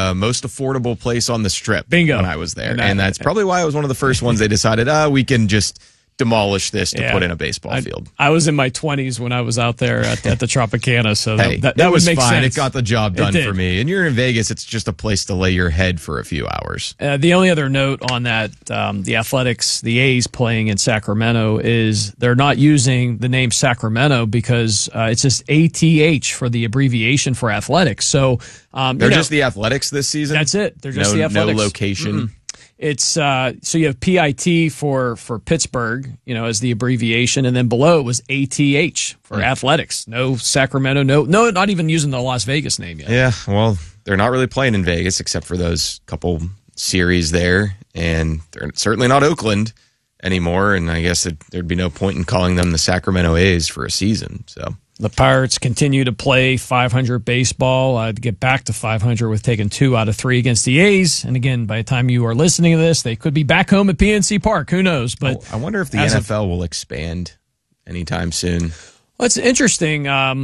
most affordable place on the Strip. Bingo. When I was there. And that's probably why it was one of the first ones they decided, we can just demolish this to put in a baseball field. I was in my 20s when I was out there at the Tropicana, so that was would make fine. sense. It got the job done for me. And you're in Vegas, it's just a place to lay your head for a few hours. The only other note on that, the Athletics, the A's playing in Sacramento, is they're not using the name Sacramento because it's just ATH for the abbreviation for Athletics. So they're just the Athletics this season? That's it. They're just the Athletics. No location? Mm-mm. It's so you have PIT for Pittsburgh, as the abbreviation, and then below it was ATH for Athletics. No Sacramento, no, not even using the Las Vegas name yet. Yeah, well, they're not really playing in Vegas except for those couple series there, and they're certainly not Oakland anymore. And I guess there'd be no point in calling them the Sacramento A's for a season. So. The Pirates continue to play 500 baseball. To get back to 500 with taking 2 out of 3 against the A's. And again, by the time you are listening to this, they could be back home at PNC Park. Who knows? But I wonder if the NFL will expand anytime soon. Well, it's interesting.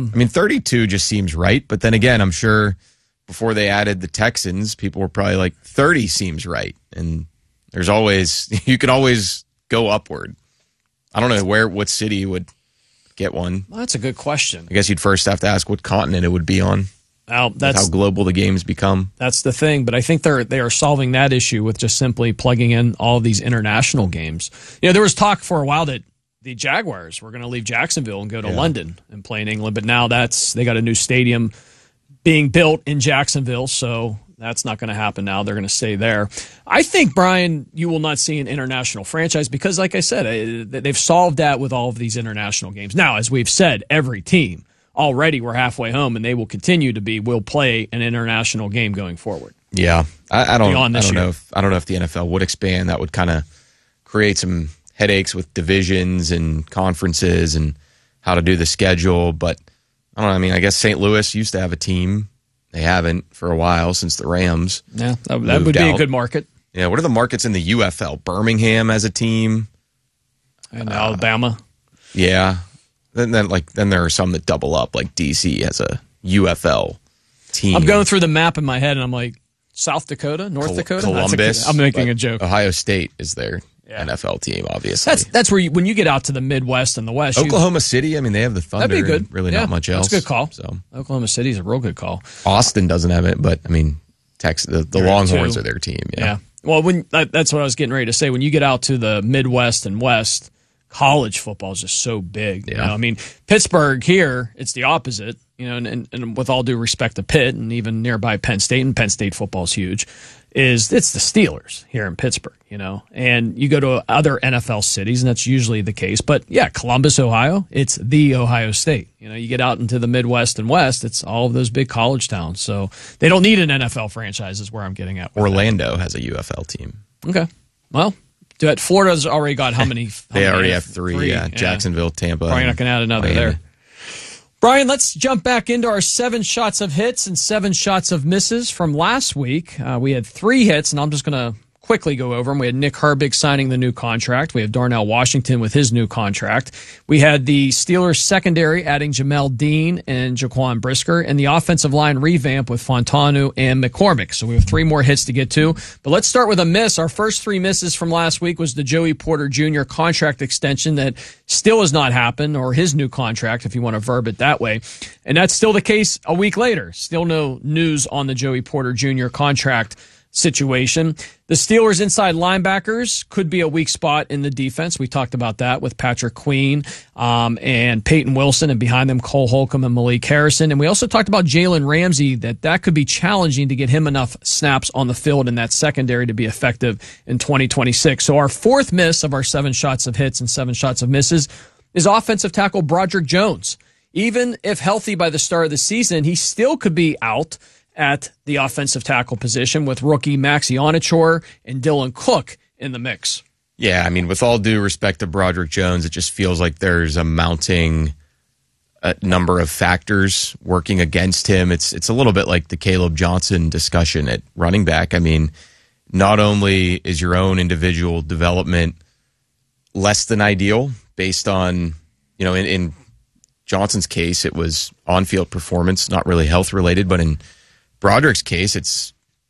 32 just seems right. But then again, I'm sure before they added the Texans, people were probably like 30 seems right. And you can always go upward. I don't know what city would get one. Well, that's a good question. I guess you'd first have to ask what continent it would be on. That's how global the games become. That's the thing, but I think they are solving that issue with just simply plugging in all of these international games. There was talk for a while that the Jaguars were going to leave Jacksonville and go to London and play in England, but now they got a new stadium being built in Jacksonville, so that's not going to happen now. They're going to stay there. I think, Brian, you will not see an international franchise because, like I said, they've solved that with all of these international games. Now, as we've said, every team already we're halfway home, and they will continue to will play an international game going forward. Yeah, I don't know if the NFL would expand. That would kind of create some headaches with divisions and conferences and how to do the schedule. But I don't know. I guess St. Louis used to have a team. They haven't for a while since the Rams. Yeah, that would be a good market. Yeah, what are the markets in the UFL? Birmingham as a team, and Alabama. Yeah, then there are some that double up, like DC has a UFL team. I'm going through the map in my head, and I'm like, South Dakota, North Dakota, Columbus. I'm making a joke. Ohio State is their NFL team, obviously. That's where when you get out to the Midwest and the West. Oklahoma City, they have the Thunder. That'd be good. Really not much else. That's a good call. So Oklahoma City's a real good call. Austin doesn't have it, but Texas, the Longhorns are their team. Yeah. Well, that's what I was getting ready to say. When you get out to the Midwest and West, college football is just so big. Yeah. Pittsburgh here, it's the opposite. And with all due respect to Pitt and even nearby Penn State, and Penn State football is huge. It's the Steelers here in Pittsburgh, and you go to other NFL cities, and that's usually the case. But yeah, Columbus, Ohio, it's the Ohio State. You get out into the Midwest and West, it's all of those big college towns. So they don't need an NFL franchise, is where I'm getting at. Orlando has a UFL team. Okay. Well, Florida's already got how many? They already have 3. Yeah. Jacksonville, Tampa. Probably not going to add another there. Brian, let's jump back into our 7 shots of hits and 7 shots of misses from last week. We had 3 hits, and I'm just going to quickly go over them. We had Nick Herbig signing the new contract. We have Darnell Washington with his new contract. We had the Steelers secondary adding Jamel Dean and Jaquan Brisker, and the offensive line revamp with Fontanu and McCormick. So we have 3 more hits to get to. But let's start with a miss. Our first 3 misses from last week was the Joey Porter Jr. contract extension that still has not happened, or his new contract, if you want to verb it that way. And that's still the case a week later. Still no news on the Joey Porter Jr. contract situation. The Steelers' inside linebackers could be a weak spot in the defense. We talked about that with Patrick Queen and Peyton Wilson, and behind them Cole Holcomb and Malik Harrison. And we also talked about Jalen Ramsey, that could be challenging to get him enough snaps on the field in that secondary to be effective in 2026. So our 4th miss of our 7 shots of hits and 7 shots of misses is offensive tackle Broderick Jones. Even if healthy by the start of the season, he still could be out at the offensive tackle position with rookie Maxi Onachor and Dylan Cook in the mix. Yeah, with all due respect to Broderick Jones, it just feels like there's a mounting number of factors working against him. It's a little bit like the Caleb Johnson discussion at running back. Not only is your own individual development less than ideal based on, in Johnson's case, it was on-field performance, not really health-related, but in Broderick's case, it's